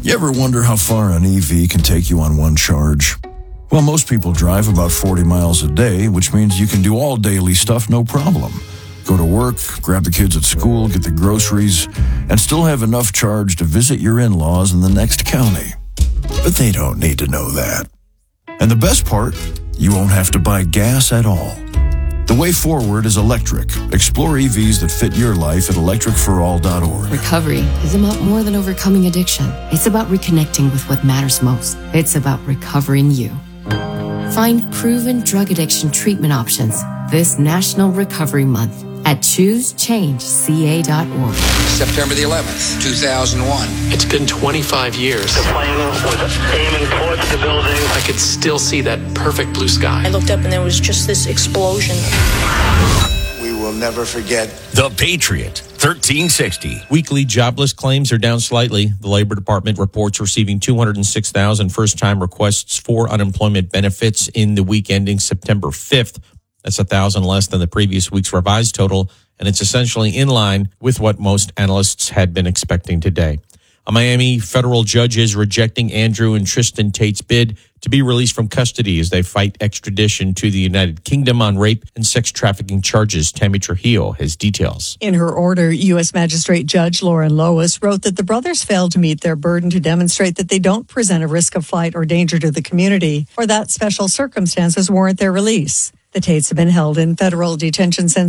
You ever wonder how far an EV can take you on one charge? Well, most people drive about 40 miles a day, which means you can do all daily stuff no problem. Go to work, grab the kids at school, get the groceries, and still have enough charge to visit your in-laws in the next county. But they don't need to know that. And the best part, you won't have to buy gas at all. The way forward is electric. Explore EVs that fit your life at electricforall.org. Recovery is about more than overcoming addiction. It's about reconnecting with what matters most. It's about recovering you. Find proven drug addiction treatment options this National Recovery Month at choosechangeca.org. September the 11th, 2001. It's been 25 years. The plane was aiming towards the building. I could still see that perfect blue sky. I looked up and there was just this explosion. We will never forget. The Patriot, 1360. Weekly jobless claims are down slightly. The Labor Department reports receiving 206,000 first-time requests for unemployment benefits in the week ending September 5th. That's 1,000 less than the previous week's revised total, and it's essentially in line with what most analysts had been expecting today. A Miami federal judge is rejecting Andrew and Tristan Tate's bid to be released from custody as they fight extradition to the United Kingdom on rape and sex trafficking charges. Tammy Trujillo has details. In her order, U.S. Magistrate Judge Lauren Lois wrote that the brothers failed to meet their burden to demonstrate that they don't present a risk of flight or danger to the community, or that special circumstances warrant their release. The Tates have been held in federal detention since